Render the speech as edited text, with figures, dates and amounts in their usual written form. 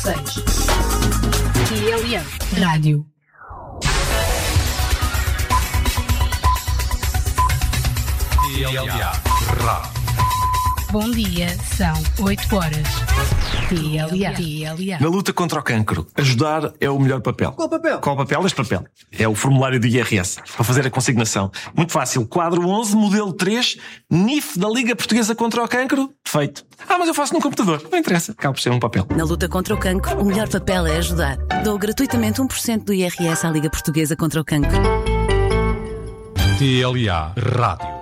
6. TLM Rádio. TLA Rádio. Bom dia, são 8 horas. TLA. Na luta contra o cancro, ajudar é o melhor papel. Qual papel? Qual papel? Este papel. É o formulário do IRS, para fazer a consignação. Muito fácil. Quadro 11, modelo 3, NIF da Liga Portuguesa contra o Cancro. Feito. Mas eu faço num computador. Não interessa. Acaba por ser um papel. Na luta contra o cancro, o melhor papel é ajudar. Dou gratuitamente 1% do IRS à Liga Portuguesa contra o Cancro. TLA Rádio.